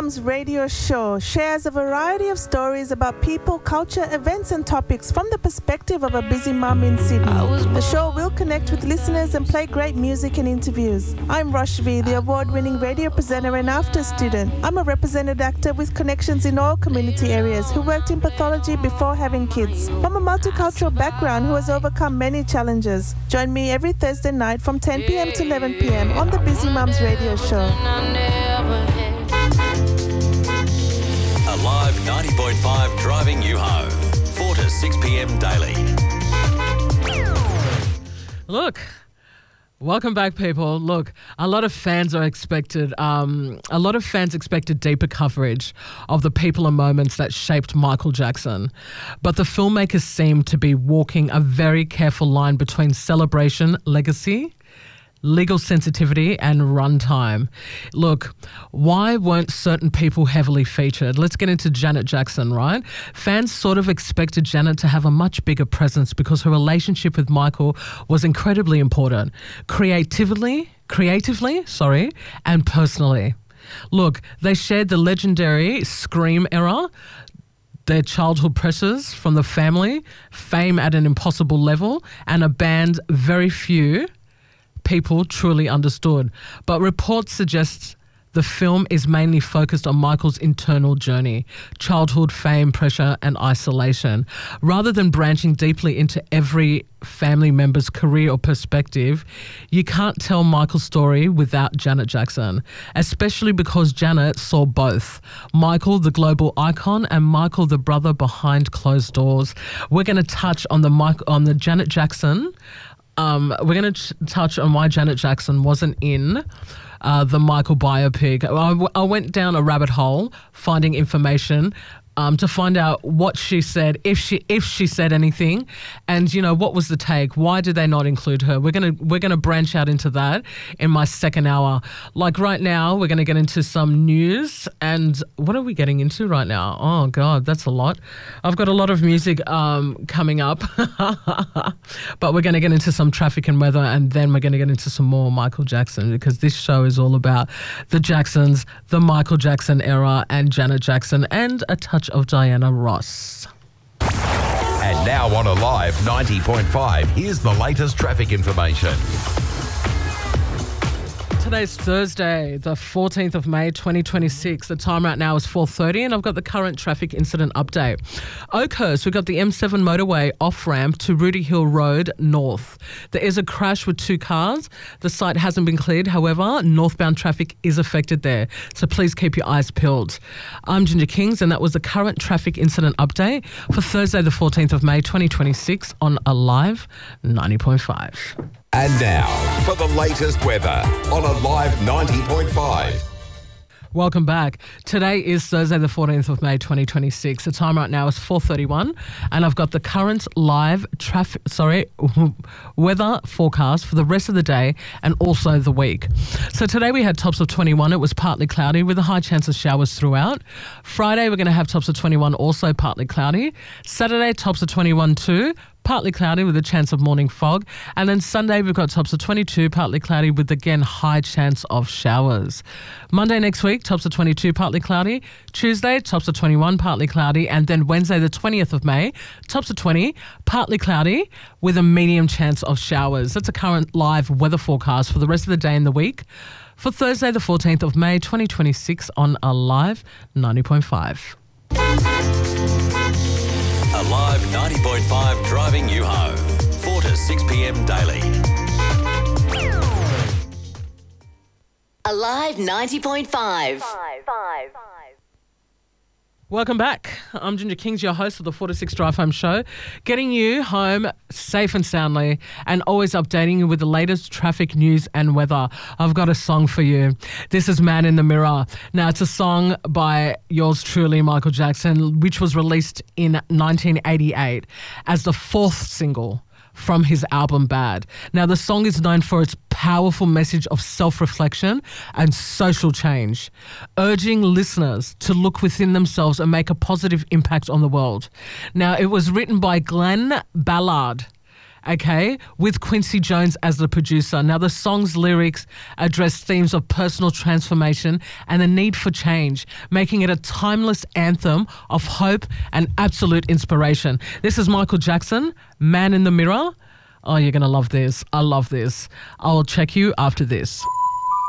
Mums Radio Show shares a variety of stories about people, culture, events and topics from the perspective of a busy mum in Sydney. The show will connect with listeners and play great music and interviews. I'm Roshvi, the award-winning radio presenter and after student. I'm a represented actor with connections in all community areas who worked in pathology before having kids. From a multicultural background who has overcome many challenges. Join me every Thursday night from 10 p.m. to 11 p.m. on the Busy Mums Radio Show. Alive 90.5 driving you home. 4 to 6 p.m. daily. Look, welcome back, people. Look, a lot of fans expected deeper coverage of the people and moments that shaped Michael Jackson. But the filmmakers seem to be walking a very careful line between celebration, legacy, legal sensitivity and runtime. Look, why weren't certain people heavily featured? Let's get into Janet Jackson, right? Fans sort of expected Janet to have a much bigger presence because her relationship with Michael was incredibly important. Creatively, and personally. Look, they shared the legendary Scream era, their childhood pressures from the family, fame at an impossible level, and a band very few people truly understood. But reports suggest the film is mainly focused on Michael's internal journey, childhood, fame, pressure and isolation. Rather than branching deeply into every family member's career or perspective, you can't tell Michael's story without Janet Jackson, especially because Janet saw both. Michael, the global icon, and Michael, the brother behind closed doors. We're going to touch on the Janet Jackson. We're going to touch on why Janet Jackson wasn't in the Michael biopic. I went down a rabbit hole finding information to find out what she said, if she said anything, and what was the take? Why did they not include her? We're gonna branch out into that in my second hour. Like right now, we're gonna get into some news. And what are we getting into right now? Oh God, that's a lot. I've got a lot of music coming up, but we're gonna get into some traffic and weather, and then we're gonna get into some more Michael Jackson, because this show is all about the Jacksons, the Michael Jackson era, and Janet Jackson, and a touch of Diana Ross. And now on Alive 90.5, here's the latest traffic information. Today's Thursday, the 14th of May, 2026. The time right now is 4:30, and I've got the current traffic incident update. Oakhurst, we've got the M7 motorway off-ramp to Rooty Hill Road north. There is a crash with two cars. The site hasn't been cleared. However, northbound traffic is affected there, so please keep your eyes peeled. I'm Ginger Kings, and that was the current traffic incident update for Thursday, the 14th of May, 2026 on Alive 90.5. And now, for the latest weather on Alive 90.5. Welcome back. Today is Thursday, the 14th of May, 2026. The time right now is 4:31, and I've got the current live weather forecast for the rest of the day and also the week. So today we had tops of 21. It was partly cloudy with a high chance of showers throughout. Friday, we're going to have tops of 21, also partly cloudy. Saturday, tops of 21 too. Partly cloudy with a chance of morning fog. And then Sunday, we've got tops of 22, partly cloudy with, again, high chance of showers. Monday next week, tops of 22, partly cloudy. Tuesday, tops of 21, partly cloudy. And then Wednesday, the 20th of May, tops of 20, partly cloudy with a medium chance of showers. That's a current live weather forecast for the rest of the day and the week for Thursday, the 14th of May, 2026 on Alive 90.5. Alive 90.5 driving you home. 4 to 6 p.m. daily. Alive 90.5. Welcome back. I'm Ginger Kings, your host of the 4 to 6 Drive Home Show, getting you home safe and soundly and always updating you with the latest traffic news and weather. I've got a song for you. This is Man in the Mirror. Now, it's a song by yours truly, Michael Jackson, which was released in 1988 as the fourth single from his album Bad. Now, the song is known for its powerful message of self-reflection and social change, urging listeners to look within themselves and make a positive impact on the world. Now, it was written by Glenn Ballard okay, with Quincy Jones as the producer. Now, the song's lyrics address themes of personal transformation and the need for change, making it a timeless anthem of hope and absolute inspiration. This is Michael Jackson, Man in the Mirror. Oh, you're going to love this. I love this. I'll check you after this.